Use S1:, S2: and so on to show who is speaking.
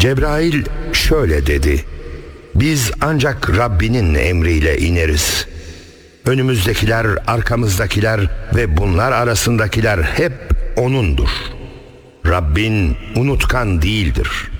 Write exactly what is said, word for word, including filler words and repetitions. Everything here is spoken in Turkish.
S1: Cebrail şöyle dedi: biz ancak Rabbinin emriyle ineriz. Önümüzdekiler, arkamızdakiler ve bunlar arasındakiler hep O'nundur. Rabbin unutkan değildir.